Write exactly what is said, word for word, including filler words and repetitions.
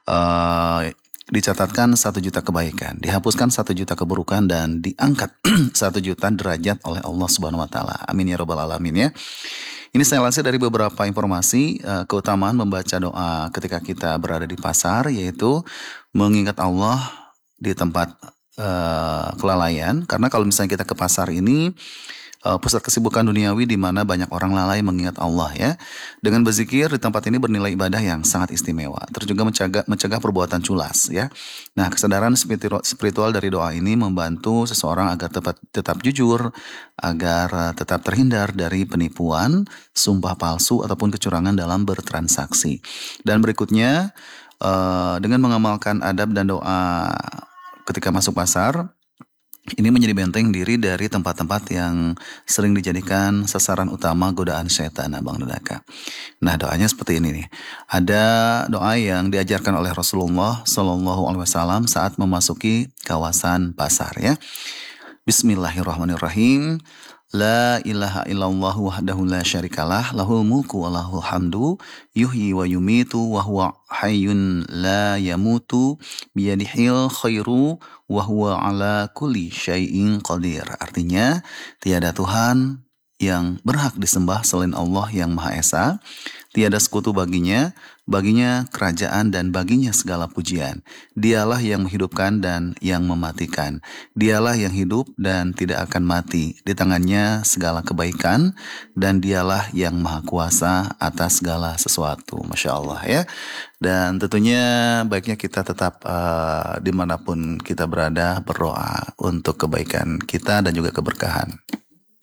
uh, dicatatkan satu juta kebaikan, dihapuskan satu juta keburukan, dan diangkat satu juta derajat oleh Allah Subhanahu Wa Taala. Amin ya robbal alamin ya. Ini saya lansir dari beberapa informasi uh, keutamaan membaca doa ketika kita berada di pasar, yaitu mengingat Allah di tempat uh, kelalaian. Karena kalau misalnya kita ke pasar ini uh, pusat kesibukan duniawi di mana banyak orang lalai mengingat Allah ya. Dengan berzikir di tempat ini bernilai ibadah yang sangat istimewa. Terus juga mencegah mencegah perbuatan culas ya. Nah, kesadaran spiritual dari doa ini membantu seseorang agar tetap tetap jujur, agar uh, tetap terhindar dari penipuan, sumpah palsu ataupun kecurangan dalam bertransaksi. Dan berikutnya uh, dengan mengamalkan adab dan doa ketika masuk pasar, ini menjadi benteng diri dari tempat-tempat yang sering dijadikan sasaran utama godaan setan, Abang Dedaka. Nah, doanya seperti ini nih. Ada doa yang diajarkan oleh Rasulullah Shallallahu Alaihi Wasallam saat memasuki kawasan pasar ya. Bismillahirrahmanirrahim. La ilaha illallah wahdahu la syarikalah, lahul mulku wa lahul hamdu, yuhyi wa yumitu wa huwa hayyun la yamutu, biyadihil khairu wa huwa ala kulli syai'in qadir. Artinya, tiada Tuhan yang berhak disembah selain Allah yang Maha Esa, tiada sekutu baginya, baginya kerajaan dan baginya segala pujian. Dialah yang menghidupkan dan yang mematikan. Dialah yang hidup dan tidak akan mati. Di tangannya segala kebaikan dan dialah yang maha kuasa atas segala sesuatu. Masya Allah ya. Dan tentunya baiknya kita tetap uh, dimanapun kita berada berdoa untuk kebaikan kita dan juga keberkahan.